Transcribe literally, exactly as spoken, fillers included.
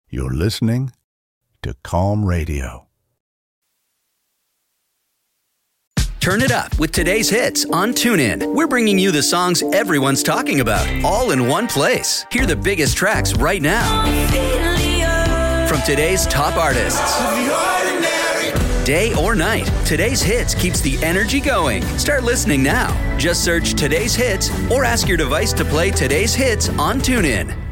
You're listening to Calm Radio. Turn it up with today's hits on TuneIn. We're bringing you the songs everyone's talking about, all in one place. Hear the biggest tracks right now. From today's top artists. Day or night, today's hits keeps the energy going. Start listening now. Just search today's hits or ask your device to play today's hits on TuneIn.